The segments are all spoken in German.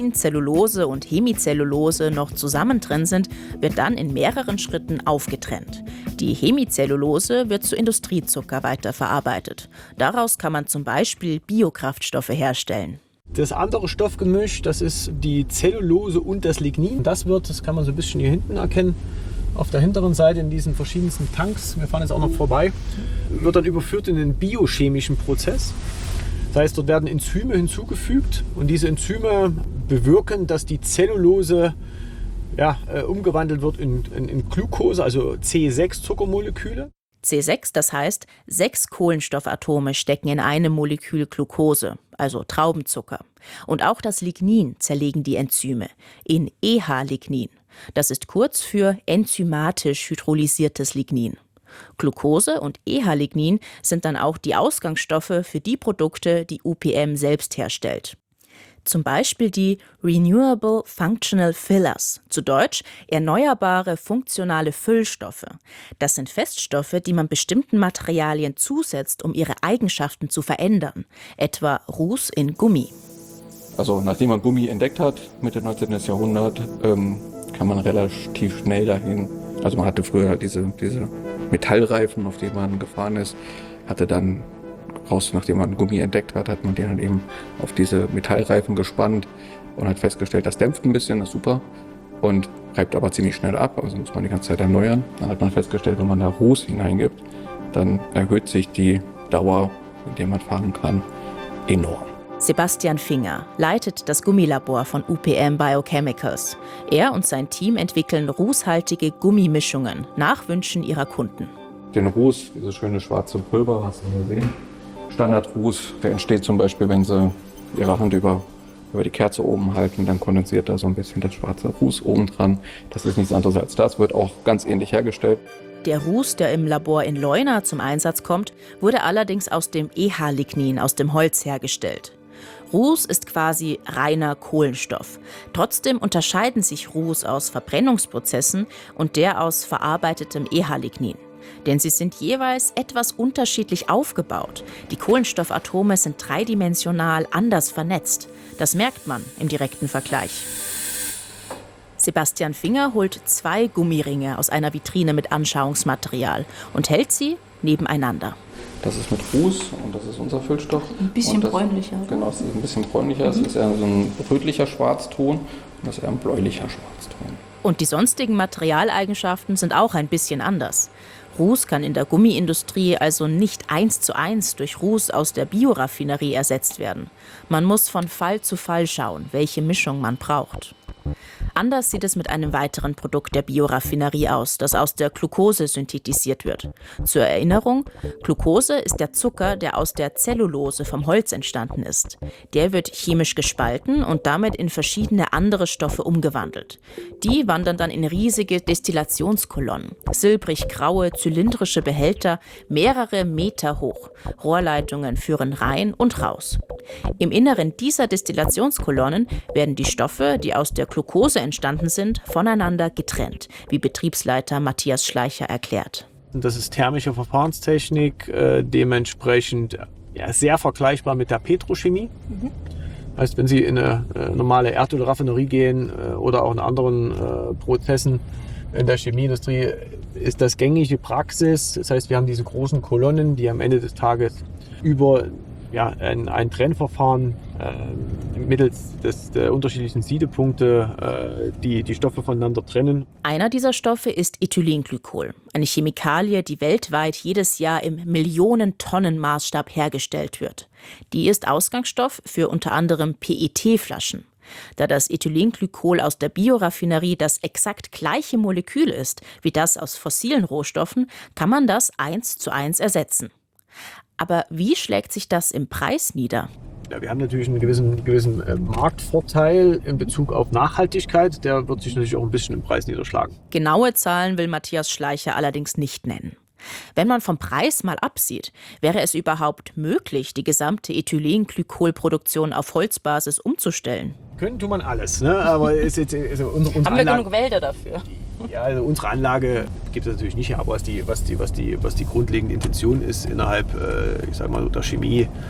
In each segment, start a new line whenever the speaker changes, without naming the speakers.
Zellulose und Hemicellulose noch zusammen drin sind, wird dann in mehreren Schritten aufgetrennt. Die Hemicellulose wird zu Industriezucker weiterverarbeitet. Daraus kann man zum Beispiel Biokraftstoffe herstellen.
Das andere Stoffgemisch, das ist die Zellulose und das Lignin. Das kann man so ein bisschen hier hinten erkennen, auf der hinteren Seite in diesen verschiedensten Tanks, wir fahren jetzt auch noch vorbei, wird dann überführt in den biochemischen Prozess. Das heißt, dort werden Enzyme hinzugefügt und diese Enzyme bewirken, dass die Zellulose umgewandelt wird in Glucose, also C6-Zuckermoleküle.
C6, das heißt, 6 Kohlenstoffatome stecken in einem Molekül Glucose, also Traubenzucker. Und auch das Lignin zerlegen die Enzyme in EH-Lignin. Das ist kurz für enzymatisch hydrolysiertes Lignin. Glucose und EH-Lignin sind dann auch die Ausgangsstoffe für die Produkte, die UPM selbst herstellt. Zum Beispiel die Renewable Functional Fillers, zu Deutsch erneuerbare funktionale Füllstoffe. Das sind Feststoffe, die man bestimmten Materialien zusetzt, um ihre Eigenschaften zu verändern, etwa Ruß in Gummi.
Also nachdem man Gummi entdeckt hat, Mitte 19. Jahrhundert, kann man relativ schnell dahin, also man hatte früher diese Metallreifen, auf denen man gefahren ist, hatte dann nachdem man Gummi entdeckt hat man den dann eben auf diese Metallreifen gespannt und hat festgestellt, das dämpft ein bisschen, das ist super und reibt aber ziemlich schnell ab, also muss man die ganze Zeit erneuern. Dann hat man festgestellt, wenn man da Ruß hineingibt, dann erhöht sich die Dauer, in der man fahren kann, enorm.
Sebastian Finger leitet das Gummilabor von UPM Biochemicals. Er und sein Team entwickeln rußhaltige Gummimischungen nach Wünschen ihrer Kunden.
Den Ruß, dieses schöne schwarze Pulver, hast du gesehen? Standardruß, der entsteht zum Beispiel, wenn Sie Ihre Hand über die Kerze oben halten, dann kondensiert da so ein bisschen der schwarze Ruß oben dran. Das ist nichts anderes als das, wird auch ganz ähnlich hergestellt.
Der Ruß, der im Labor in Leuna zum Einsatz kommt, wurde allerdings aus dem EH-Lignin, aus dem Holz hergestellt. Ruß ist quasi reiner Kohlenstoff. Trotzdem unterscheiden sich Ruß aus Verbrennungsprozessen und der aus verarbeitetem EH-Lignin. Denn sie sind jeweils etwas unterschiedlich aufgebaut. Die Kohlenstoffatome sind dreidimensional anders vernetzt. Das merkt man im direkten Vergleich. Sebastian Finger holt 2 Gummiringe aus einer Vitrine mit Anschauungsmaterial und hält sie nebeneinander.
Das ist mit Ruß und das ist unser Füllstoff.
Ein bisschen bräunlicher.
Genau, es ist ein bisschen bräunlicher. Es ist eher so ein rötlicher Schwarzton und das ist eher ein bläulicher Schwarzton.
Und die sonstigen Materialeigenschaften sind auch ein bisschen anders. Ruß kann in der Gummiindustrie also nicht 1:1 durch Ruß aus der Bioraffinerie ersetzt werden. Man muss von Fall zu Fall schauen, welche Mischung man braucht. Anders sieht es mit einem weiteren Produkt der Bioraffinerie aus, das aus der Glucose synthetisiert wird. Zur Erinnerung, Glucose ist der Zucker, der aus der Zellulose vom Holz entstanden ist. Der wird chemisch gespalten und damit in verschiedene andere Stoffe umgewandelt. Die wandern dann in riesige Destillationskolonnen, silbrig-graue, zylindrische Behälter, mehrere Meter hoch. Rohrleitungen führen rein und raus. Im Inneren dieser Destillationskolonnen werden die Stoffe, die aus der Glucose entstanden sind, voneinander getrennt, wie Betriebsleiter Matthias Schleicher erklärt.
Das ist thermische Verfahrenstechnik, dementsprechend sehr vergleichbar mit der Petrochemie. Heißt, wenn Sie in eine normale Erdölraffinerie gehen oder auch in anderen Prozessen in der Chemieindustrie, ist das gängige Praxis. Das heißt, wir haben diese großen Kolonnen, die am Ende des Tages über ein Trennverfahren mittels der unterschiedlichen Siedepunkte die Stoffe voneinander trennen.
Einer dieser Stoffe ist Ethylenglykol, eine Chemikalie, die weltweit jedes Jahr im Millionen-Tonnen-Maßstab hergestellt wird. Die ist Ausgangsstoff für unter anderem PET-Flaschen. Da das Ethylenglykol aus der Bioraffinerie das exakt gleiche Molekül ist wie das aus fossilen Rohstoffen, kann man das 1:1 ersetzen. Aber wie schlägt sich das im Preis nieder?
Ja, wir haben natürlich einen gewissen Marktvorteil in Bezug auf Nachhaltigkeit. Der wird sich natürlich auch ein bisschen im Preis niederschlagen.
Genaue Zahlen will Matthias Schleicher allerdings nicht nennen. Wenn man vom Preis mal absieht, wäre es überhaupt möglich, die gesamte Ethylenglykolproduktion auf Holzbasis umzustellen?
Können tut man alles, ne? Aber ist jetzt unsere
Haben wir
Anlage,
genug Wälder dafür?
Ja, also unsere Anlage gibt es natürlich nicht, aber was die grundlegende Intention ist, innerhalb der Chemie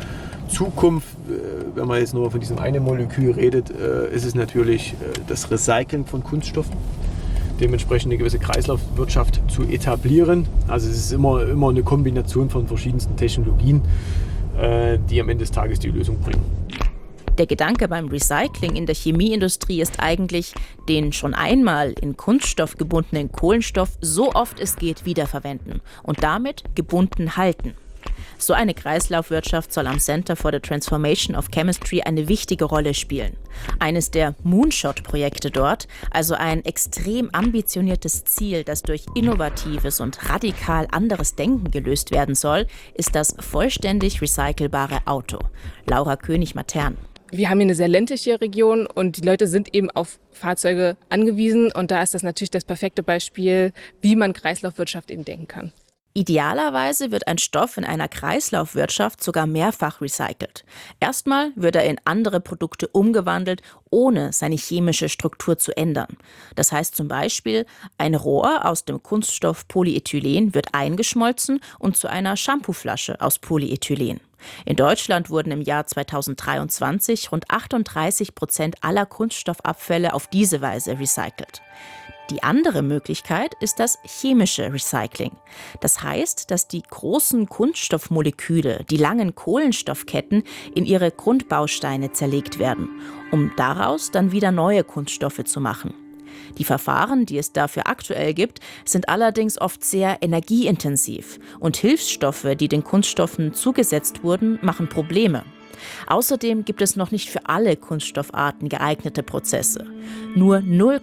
Zukunft, wenn man jetzt nur von diesem einen Molekül redet, ist es natürlich das Recyceln von Kunststoffen. Dementsprechend eine gewisse Kreislaufwirtschaft zu etablieren. Also es ist immer eine Kombination von verschiedensten Technologien, die am Ende des Tages die Lösung bringen.
Der Gedanke beim Recycling in der Chemieindustrie ist eigentlich, den schon einmal in Kunststoff gebundenen Kohlenstoff so oft es geht wiederverwenden und damit gebunden halten. So eine Kreislaufwirtschaft soll am Center for the Transformation of Chemistry eine wichtige Rolle spielen. Eines der Moonshot-Projekte dort, also ein extrem ambitioniertes Ziel, das durch innovatives und radikal anderes Denken gelöst werden soll, ist das vollständig recycelbare Auto. Laura König-Matern.
Wir haben hier eine sehr ländliche Region und die Leute sind eben auf Fahrzeuge angewiesen. Und da ist das natürlich das perfekte Beispiel, wie man Kreislaufwirtschaft eben denken kann.
Idealerweise wird ein Stoff in einer Kreislaufwirtschaft sogar mehrfach recycelt. Erstmal wird er in andere Produkte umgewandelt, ohne seine chemische Struktur zu ändern. Das heißt zum Beispiel, ein Rohr aus dem Kunststoff Polyethylen wird eingeschmolzen und zu einer Shampooflasche aus Polyethylen. In Deutschland wurden im Jahr 2023 rund 38% aller Kunststoffabfälle auf diese Weise recycelt. Die andere Möglichkeit ist das chemische Recycling. Das heißt, dass die großen Kunststoffmoleküle, die langen Kohlenstoffketten, in ihre Grundbausteine zerlegt werden, um daraus dann wieder neue Kunststoffe zu machen. Die Verfahren, die es dafür aktuell gibt, sind allerdings oft sehr energieintensiv und Hilfsstoffe, die den Kunststoffen zugesetzt wurden, machen Probleme. Außerdem gibt es noch nicht für alle Kunststoffarten geeignete Prozesse. Nur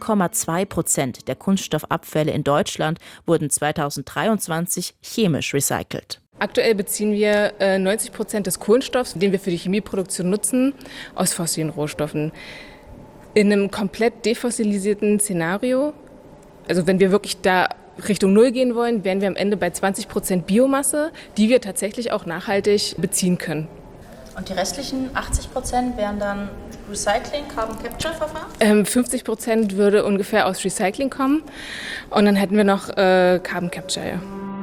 0,2% der Kunststoffabfälle in Deutschland wurden 2023 chemisch recycelt.
Aktuell beziehen wir 90% des Kohlenstoffs, den wir für die Chemieproduktion nutzen, aus fossilen Rohstoffen. In einem komplett defossilisierten Szenario, also wenn wir wirklich da Richtung Null gehen wollen, wären wir am Ende bei 20% Biomasse, die wir tatsächlich auch nachhaltig beziehen können.
Und die restlichen 80% wären dann Recycling, Carbon Capture Verfahren?
50% würde ungefähr aus Recycling kommen und dann hätten wir noch Carbon Capture, ja.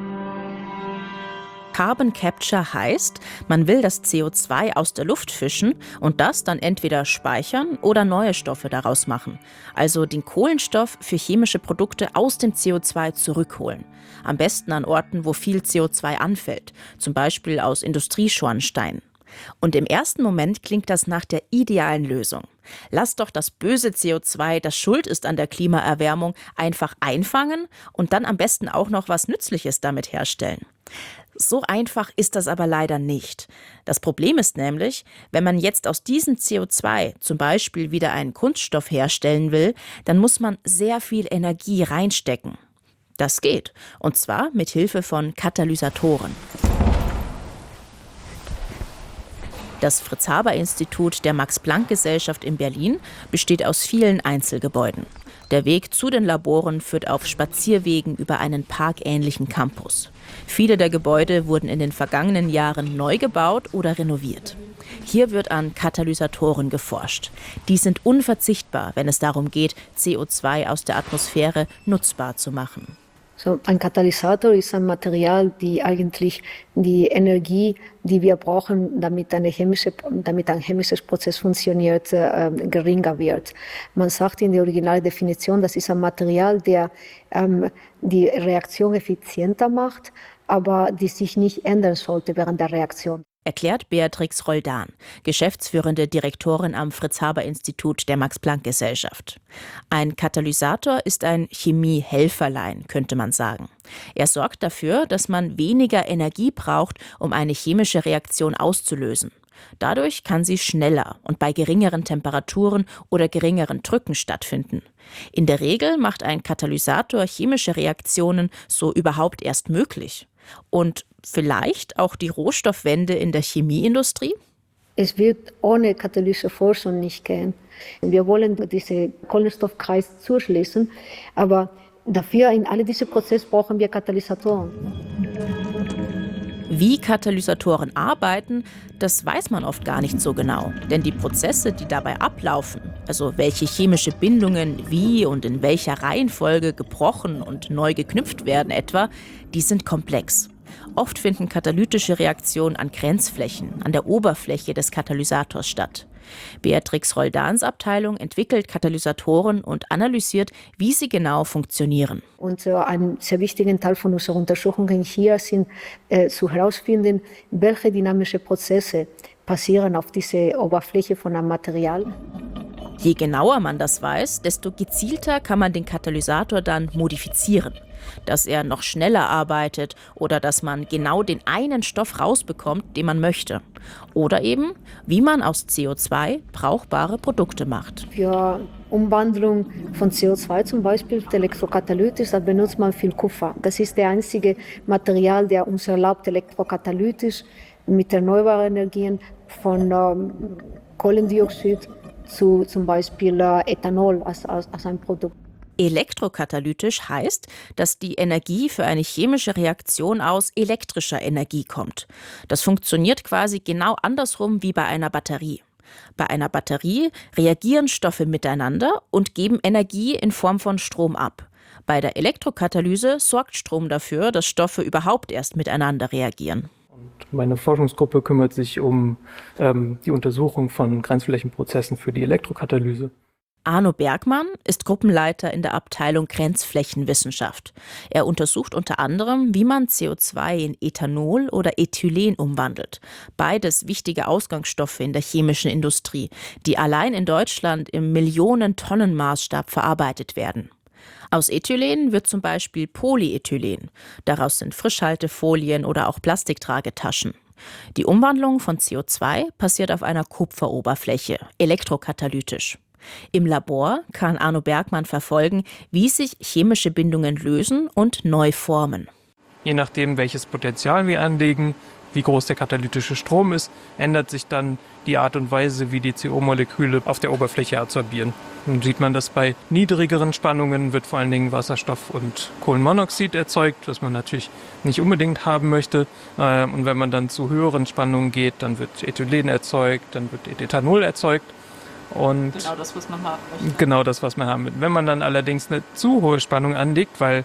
Carbon Capture heißt, man will das CO2 aus der Luft fischen und das dann entweder speichern oder neue Stoffe daraus machen. Also den Kohlenstoff für chemische Produkte aus dem CO2 zurückholen. Am besten an Orten, wo viel CO2 anfällt, zum Beispiel aus Industrieschornsteinen. Und im ersten Moment klingt das nach der idealen Lösung. Lass doch das böse CO2, das schuld ist an der Klimaerwärmung, einfach einfangen und dann am besten auch noch was Nützliches damit herstellen. So einfach ist das aber leider nicht. Das Problem ist nämlich, wenn man jetzt aus diesem CO2 zum Beispiel wieder einen Kunststoff herstellen will, dann muss man sehr viel Energie reinstecken. Das geht, und zwar mit Hilfe von Katalysatoren. Das Fritz-Haber-Institut der Max-Planck-Gesellschaft in Berlin besteht aus vielen Einzelgebäuden. Der Weg zu den Laboren führt auf Spazierwegen über einen parkähnlichen Campus. Viele der Gebäude wurden in den vergangenen Jahren neu gebaut oder renoviert. Hier wird an Katalysatoren geforscht. Die sind unverzichtbar, wenn es darum geht, CO2 aus der Atmosphäre nutzbar zu machen.
So, ein Katalysator ist ein Material, die eigentlich die Energie, die wir brauchen, damit ein chemisches Prozess funktioniert, geringer wird. Man sagt in der Originaldefinition, das ist ein Material, der die Reaktion effizienter macht, aber die sich nicht ändern sollte während der Reaktion.
Erklärt Beatrix Roldan, geschäftsführende Direktorin am Fritz-Haber-Institut der Max-Planck-Gesellschaft. Ein Katalysator ist ein Chemiehelferlein, könnte man sagen. Er sorgt dafür, dass man weniger Energie braucht, um eine chemische Reaktion auszulösen. Dadurch kann sie schneller und bei geringeren Temperaturen oder geringeren Drücken stattfinden. In der Regel macht ein Katalysator chemische Reaktionen so überhaupt erst möglich. Und vielleicht auch die Rohstoffwende in der Chemieindustrie?
Es wird ohne Katalyseforschung nicht gehen. Wir wollen diesen Kohlenstoffkreis zuschließen, aber dafür in all diese Prozesse brauchen wir Katalysatoren.
Wie Katalysatoren arbeiten, das weiß man oft gar nicht so genau. Denn die Prozesse, die dabei ablaufen, also welche chemische Bindungen wie und in welcher Reihenfolge gebrochen und neu geknüpft werden etwa, die sind komplex. Oft finden katalytische Reaktionen an Grenzflächen, an der Oberfläche des Katalysators statt. Beatrix Roldans Abteilung entwickelt Katalysatoren und analysiert, wie sie genau funktionieren.
Und ein sehr wichtiger Teil von unseren Untersuchungen hier sind zu herausfinden, welche dynamischen Prozesse passieren auf dieser Oberfläche von einem Material.
Je genauer man das weiß, desto gezielter kann man den Katalysator dann modifizieren. Dass er noch schneller arbeitet oder dass man genau den einen Stoff rausbekommt, den man möchte. Oder eben, wie man aus CO2 brauchbare Produkte macht.
Für Umwandlung von CO2 zum Beispiel elektrokatalytisch, da benutzt man viel Kupfer. Das ist der einzige Material, der uns erlaubt, elektrokatalytisch mit erneuerbaren Energien von Kohlendioxid zu zum Beispiel Ethanol als ein Produkt.
Elektrokatalytisch heißt, dass die Energie für eine chemische Reaktion aus elektrischer Energie kommt. Das funktioniert quasi genau andersrum wie bei einer Batterie. Bei einer Batterie reagieren Stoffe miteinander und geben Energie in Form von Strom ab. Bei der Elektrokatalyse sorgt Strom dafür, dass Stoffe überhaupt erst miteinander reagieren.
Meine Forschungsgruppe kümmert sich um die Untersuchung von Grenzflächenprozessen für die Elektrokatalyse.
Arno Bergmann ist Gruppenleiter in der Abteilung Grenzflächenwissenschaft. Er untersucht unter anderem, wie man CO2 in Ethanol oder Ethylen umwandelt. Beides wichtige Ausgangsstoffe in der chemischen Industrie, die allein in Deutschland im Millionen-Tonnen-Maßstab verarbeitet werden. Aus Ethylen wird zum Beispiel Polyethylen. Daraus sind Frischhaltefolien oder auch Plastiktragetaschen. Die Umwandlung von CO2 passiert auf einer Kupferoberfläche, elektrokatalytisch. Im Labor kann Arno Bergmann verfolgen, wie sich chemische Bindungen lösen und neu formen.
Je nachdem, welches Potenzial wir anlegen, wie groß der katalytische Strom ist, ändert sich dann die Art und Weise, wie die CO-Moleküle auf der Oberfläche absorbieren. Nun sieht man, dass bei niedrigeren Spannungen wird vor allen Dingen Wasserstoff und Kohlenmonoxid erzeugt, was man natürlich nicht unbedingt haben möchte. Und wenn man dann zu höheren Spannungen geht, dann wird Ethylen erzeugt, dann wird Ethanol erzeugt. Und
genau das, was man haben möchte.
Genau das, was man haben möchte. Wenn man dann allerdings eine zu hohe Spannung anlegt, weil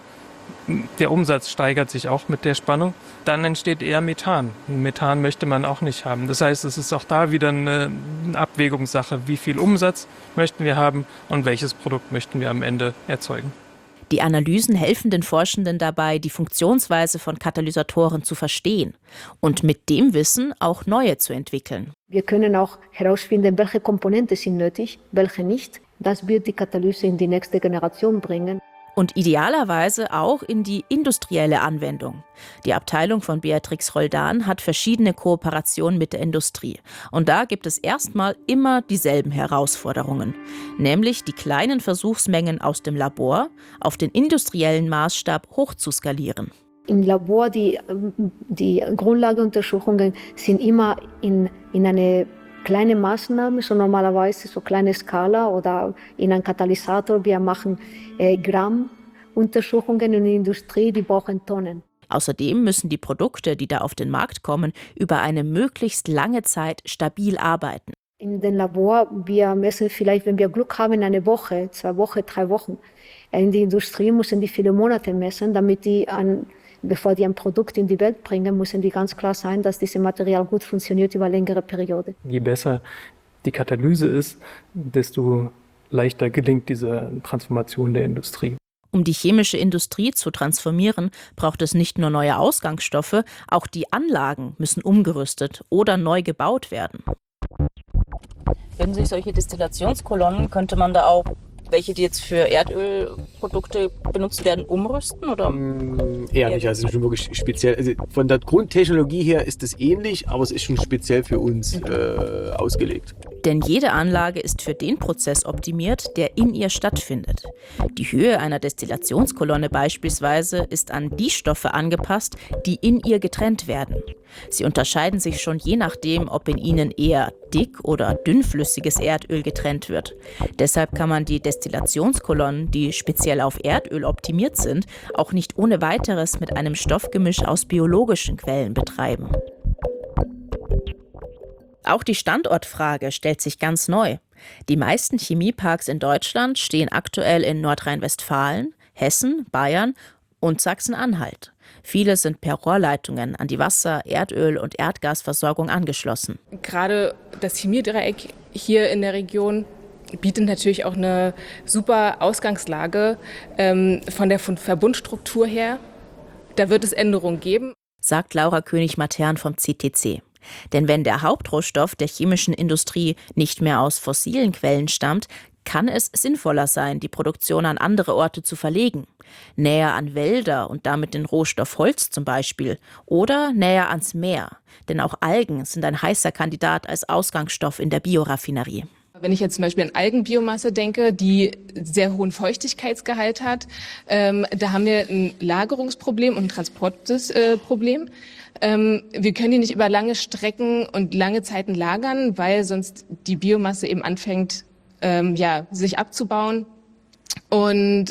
der Umsatz steigert sich auch mit der Spannung, dann entsteht eher Methan. Methan möchte man auch nicht haben. Das heißt, es ist auch da wieder eine Abwägungssache, wie viel Umsatz möchten wir haben und welches Produkt möchten wir am Ende erzeugen.
Die Analysen helfen den Forschenden dabei, die Funktionsweise von Katalysatoren zu verstehen und mit dem Wissen auch neue zu entwickeln.
Wir können auch herausfinden, welche Komponenten sind nötig, welche nicht. Das wird die Katalyse in die nächste Generation bringen.
Und idealerweise auch in die industrielle Anwendung. Die Abteilung von Beatrix Roldan hat verschiedene Kooperationen mit der Industrie. Und da gibt es erstmal immer dieselben Herausforderungen. Nämlich die kleinen Versuchsmengen aus dem Labor auf den industriellen Maßstab hochzuskalieren.
Im Labor, die Grundlageuntersuchungen sind immer in eine kleine Maßnahme, so normalerweise so kleine Skala oder in einem Katalysator. Wir machen Gramm-Untersuchungen in der Industrie, die brauchen Tonnen.
Außerdem müssen die Produkte, die da auf den Markt kommen, über eine möglichst lange Zeit stabil arbeiten.
In dem Labor, wir messen vielleicht, wenn wir Glück haben, eine Woche, 2 Wochen, 3 Wochen. In der Industrie müssen die viele Monate messen, damit bevor die ein Produkt in die Welt bringen, müssen die ganz klar sein, dass dieses Material gut funktioniert über längere Periode.
Je besser die Katalyse ist, desto leichter gelingt diese Transformation der Industrie.
Um die chemische Industrie zu transformieren, braucht es nicht nur neue Ausgangsstoffe, auch die Anlagen müssen umgerüstet oder neu gebaut werden.
Wenn sich solche Destillationskolonnen, könnte man da auch welche, die jetzt für Erdölprodukte benutzt werden, umrüsten? Oder?
Eher nicht, also schon wirklich speziell. Also von der Grundtechnologie her ist es ähnlich, aber es ist schon speziell für uns ausgelegt.
Denn jede Anlage ist für den Prozess optimiert, der in ihr stattfindet. Die Höhe einer Destillationskolonne beispielsweise ist an die Stoffe angepasst, die in ihr getrennt werden. Sie unterscheiden sich schon je nachdem, ob in ihnen eher dick- oder dünnflüssiges Erdöl getrennt wird. Deshalb kann man die Destillationskolonnen, die speziell auf Erdöl optimiert sind, auch nicht ohne weiteres mit einem Stoffgemisch aus biologischen Quellen betreiben. Auch die Standortfrage stellt sich ganz neu. Die meisten Chemieparks in Deutschland stehen aktuell in Nordrhein-Westfalen, Hessen, Bayern Und Sachsen-Anhalt. Viele sind per Rohrleitungen an die Wasser-, Erdöl- und Erdgasversorgung angeschlossen.
Gerade das Chemiedreieck hier in der Region bietet natürlich auch eine super Ausgangslage von der Verbundstruktur her. Da wird es Änderungen geben,
Sagt Laura König-Matern vom CTC. Denn wenn der Hauptrohstoff der chemischen Industrie nicht mehr aus fossilen Quellen stammt, kann es sinnvoller sein, die Produktion an andere Orte zu verlegen. Näher an Wälder und damit den Rohstoff Holz zum Beispiel. Oder näher ans Meer. Denn auch Algen sind ein heißer Kandidat als Ausgangsstoff in der Bioraffinerie.
Wenn ich jetzt zum Beispiel an Algenbiomasse denke, die sehr hohen Feuchtigkeitsgehalt hat, da haben wir ein Lagerungsproblem und ein Transportproblem. Wir können die nicht über lange Strecken und lange Zeiten lagern, weil sonst die Biomasse eben anfängt, sich abzubauen. Und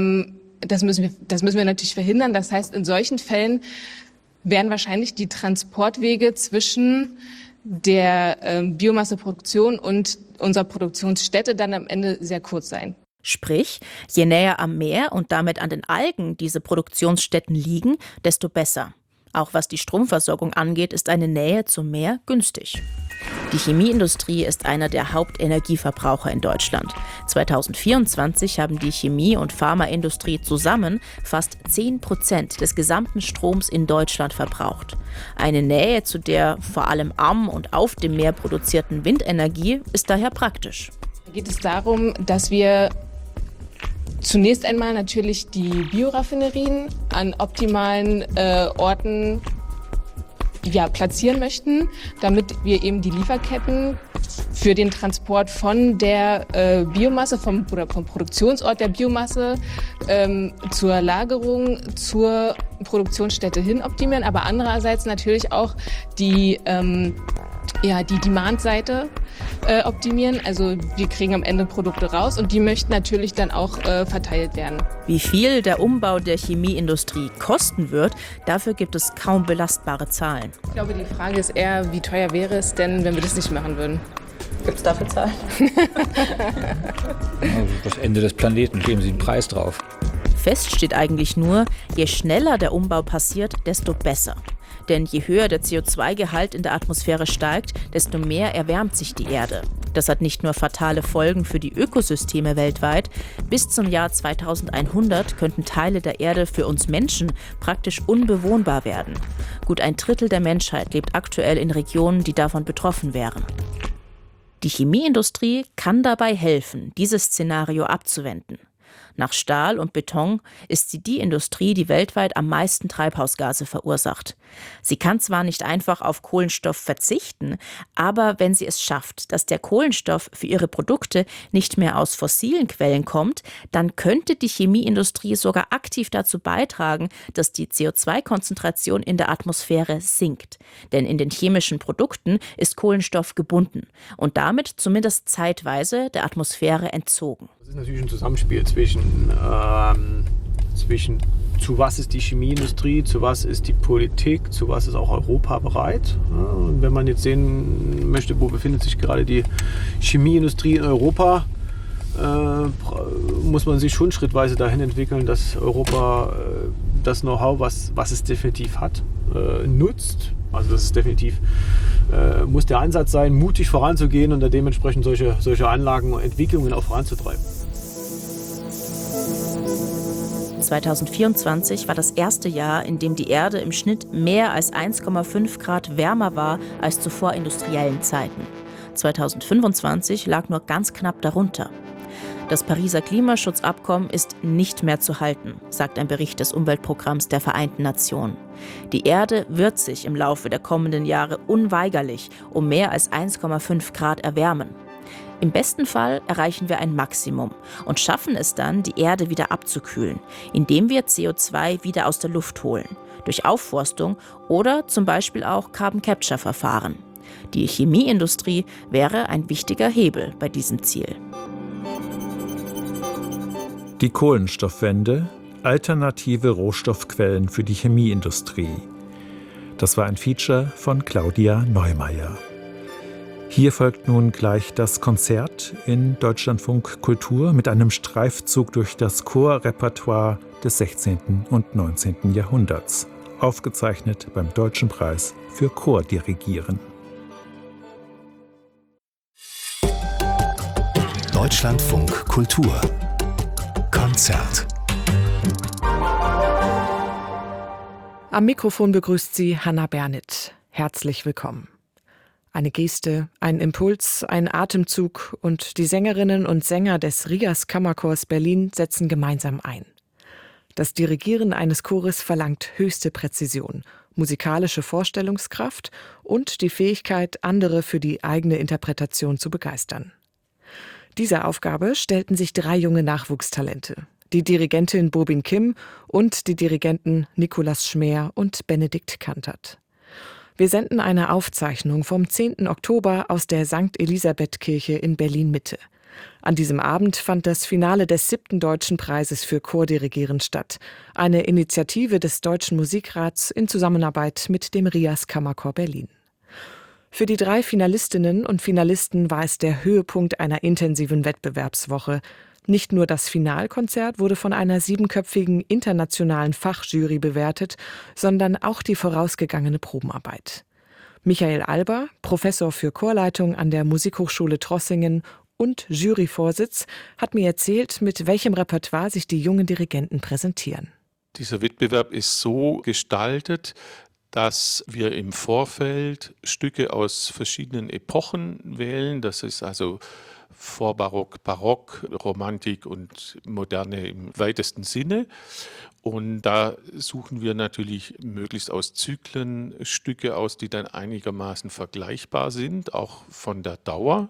das müssen wir natürlich verhindern. Das heißt, in solchen Fällen werden wahrscheinlich die Transportwege zwischen der Biomasseproduktion und unserer Produktionsstätte dann am Ende sehr kurz sein.
Sprich, je näher am Meer und damit an den Algen diese Produktionsstätten liegen, desto besser. Auch was die Stromversorgung angeht, ist eine Nähe zum Meer günstig. Die Chemieindustrie ist einer der Hauptenergieverbraucher in Deutschland. 2024 haben die Chemie- und Pharmaindustrie zusammen fast 10% des gesamten Stroms in Deutschland verbraucht. Eine Nähe zu der vor allem am und auf dem Meer produzierten Windenergie ist daher praktisch.
Da geht es darum, dass wir zunächst einmal natürlich die Bioraffinerien an optimalen Orten platzieren möchten, damit wir eben die Lieferketten für den Transport von der Biomasse, vom Produktionsort der Biomasse zur Lagerung, zur Produktionsstätte hin optimieren, aber andererseits natürlich auch die Demand-Seite optimieren. Also wir kriegen am Ende Produkte raus und die möchten natürlich dann auch verteilt werden.
Wie viel der Umbau der Chemieindustrie kosten wird, dafür gibt es kaum belastbare Zahlen.
Ich glaube, die Frage ist eher, wie teuer wäre es denn, wenn wir das nicht machen würden?
Gibt es dafür Zahlen?
Also das Ende des Planeten, geben Sie einen Preis drauf.
Fest steht eigentlich nur, je schneller der Umbau passiert, desto besser. Denn je höher der CO2-Gehalt in der Atmosphäre steigt, desto mehr erwärmt sich die Erde. Das hat nicht nur fatale Folgen für die Ökosysteme weltweit. Bis zum Jahr 2100 könnten Teile der Erde für uns Menschen praktisch unbewohnbar werden. Gut ein Drittel der Menschheit lebt aktuell in Regionen, die davon betroffen wären. Die Chemieindustrie kann dabei helfen, dieses Szenario abzuwenden. Nach Stahl und Beton ist sie die Industrie, die weltweit am meisten Treibhausgase verursacht. Sie kann zwar nicht einfach auf Kohlenstoff verzichten, aber wenn sie es schafft, dass der Kohlenstoff für ihre Produkte nicht mehr aus fossilen Quellen kommt, dann könnte die Chemieindustrie sogar aktiv dazu beitragen, dass die CO2-Konzentration in der Atmosphäre sinkt. Denn in den chemischen Produkten ist Kohlenstoff gebunden und damit zumindest zeitweise der Atmosphäre entzogen.
Das ist natürlich ein Zusammenspiel zwischen zu was ist die Chemieindustrie, zu was ist die Politik, zu was ist auch Europa bereit. Ja, und wenn man jetzt sehen möchte, wo befindet sich gerade die Chemieindustrie in Europa, muss man sich schon schrittweise dahin entwickeln, dass Europa das Know-how, was es definitiv hat, nutzt. Also das ist definitiv, muss der Ansatz sein, mutig voranzugehen und da dementsprechend solche Anlagen und Entwicklungen auch voranzutreiben.
2024 war das erste Jahr, in dem die Erde im Schnitt mehr als 1,5 Grad wärmer war als zu vorindustriellen Zeiten. 2025 lag nur ganz knapp darunter. Das Pariser Klimaschutzabkommen ist nicht mehr zu halten, sagt ein Bericht des Umweltprogramms der Vereinten Nationen. Die Erde wird sich im Laufe der kommenden Jahre unweigerlich um mehr als 1,5 Grad erwärmen. Im besten Fall erreichen wir ein Maximum und schaffen es dann, die Erde wieder abzukühlen, indem wir CO2 wieder aus der Luft holen, durch Aufforstung oder zum Beispiel auch Carbon-Capture-Verfahren. Die Chemieindustrie wäre ein wichtiger Hebel bei diesem Ziel.
Die Kohlenstoffwende, alternative Rohstoffquellen für die Chemieindustrie. Das war ein Feature von Claudia Neumeier. Hier folgt nun gleich das Konzert in Deutschlandfunk Kultur mit einem Streifzug durch das Chorrepertoire des 16. und 19. Jahrhunderts, aufgezeichnet beim Deutschen Preis für Chordirigieren.
Deutschlandfunk Kultur Konzert.
Am Mikrofon begrüßt Sie Hanna Bernit. Herzlich willkommen. Eine Geste, ein Impuls, ein Atemzug und die Sängerinnen und Sänger des RIAS Kammerchors Berlin setzen gemeinsam ein. Das Dirigieren eines Chores verlangt höchste Präzision, musikalische Vorstellungskraft und die Fähigkeit, andere für die eigene Interpretation zu begeistern. Dieser Aufgabe stellten sich 3 junge Nachwuchstalente: die Dirigentin Bobin Kim und die Dirigenten Nikolaus Schmeer und Benedikt Kantert. Wir senden eine Aufzeichnung vom 10. Oktober aus der St. Elisabeth-Kirche in Berlin-Mitte. An diesem Abend fand das Finale des 7. Deutschen Preises für Chordirigieren statt. Eine Initiative des Deutschen Musikrats in Zusammenarbeit mit dem RIAS Kammerchor Berlin. Für die 3 Finalistinnen und Finalisten war es der Höhepunkt einer intensiven Wettbewerbswoche. Nicht nur das Finalkonzert wurde von einer 7-köpfigen internationalen Fachjury bewertet, sondern auch die vorausgegangene Probenarbeit. Michael Alber, Professor für Chorleitung an der Musikhochschule Trossingen und Juryvorsitz, hat mir erzählt, mit welchem Repertoire sich die jungen Dirigenten präsentieren.
Dieser Wettbewerb ist so gestaltet, dass wir im Vorfeld Stücke aus verschiedenen Epochen wählen. Das ist also Vorbarock, Barock, Romantik und Moderne im weitesten Sinne. Und da suchen wir natürlich möglichst aus Zyklen Stücke aus, die dann einigermaßen vergleichbar sind, auch von der Dauer.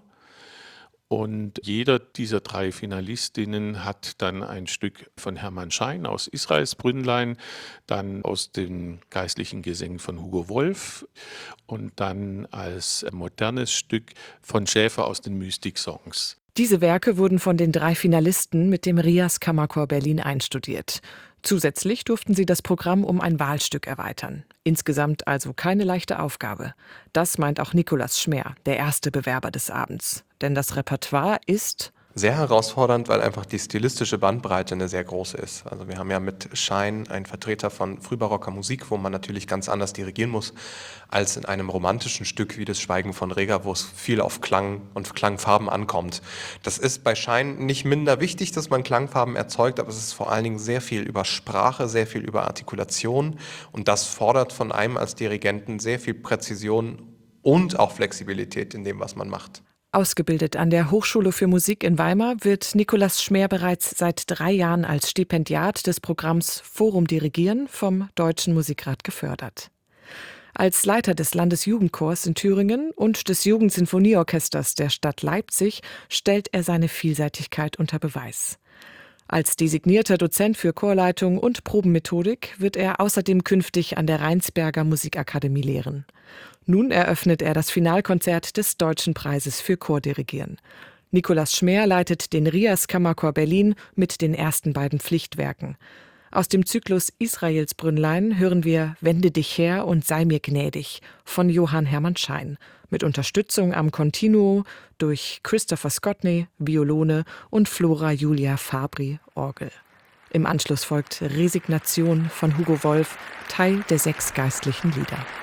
Und jeder dieser 3 Finalistinnen hat dann ein Stück von Hermann Schein aus Israels Brünnlein, dann aus den geistlichen Gesängen von Hugo Wolf und dann als modernes Stück von Schäfer aus den Mystik-Songs.
Diese Werke wurden von den 3 Finalisten mit dem RIAS Kammerchor Berlin einstudiert. Zusätzlich durften sie das Programm um ein Wahlstück erweitern. Insgesamt also keine leichte Aufgabe. Das meint auch Nikolaus Schmeer, der erste Bewerber des Abends. Denn das Repertoire ist
sehr herausfordernd, weil einfach die stilistische Bandbreite eine sehr große ist. Also wir haben ja mit Schein einen Vertreter von frühbarocker Musik, wo man natürlich ganz anders dirigieren muss, als in einem romantischen Stück wie das Schweigen von Reger, wo es viel auf Klang und Klangfarben ankommt. Das ist bei Schein nicht minder wichtig, dass man Klangfarben erzeugt, aber es ist vor allen Dingen sehr viel über Sprache, sehr viel über Artikulation und das fordert von einem als Dirigenten sehr viel Präzision und auch Flexibilität in dem, was man macht.
Ausgebildet an der Hochschule für Musik in Weimar wird Nikolaus Schmeer bereits seit 3 Jahren als Stipendiat des Programms Forum Dirigieren vom Deutschen Musikrat gefördert. Als Leiter des Landesjugendchors in Thüringen und des Jugendsinfonieorchesters der Stadt Leipzig stellt er seine Vielseitigkeit unter Beweis. Als designierter Dozent für Chorleitung und Probenmethodik wird er außerdem künftig an der Rheinsberger Musikakademie lehren. Nun eröffnet er das Finalkonzert des Deutschen Preises für Chordirigieren. Nikolaus Schmeer leitet den RIAS Kammerchor Berlin mit den ersten beiden Pflichtwerken. Aus dem Zyklus Israels Brünnlein hören wir »Wende dich her und sei mir gnädig« von Johann Hermann Schein, mit Unterstützung am Continuo durch Christopher Scotney, Violone und Flora Julia Fabri, Orgel. Im Anschluss folgt »Resignation« von Hugo Wolf, Teil der 6 geistlichen Lieder.